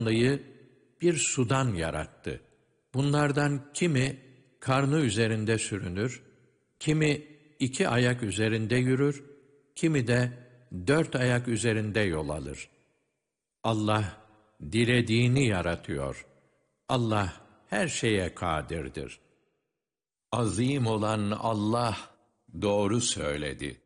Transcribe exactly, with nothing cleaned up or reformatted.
canlıyı bir sudan yarattı. Bunlardan kimi karnı üzerinde sürünür, kimi iki ayak üzerinde yürür, kimi de dört ayak üzerinde yol alır. Allah dilediğini yaratıyor. Allah her şeye kadirdir. Azim olan Allah doğru söyledi.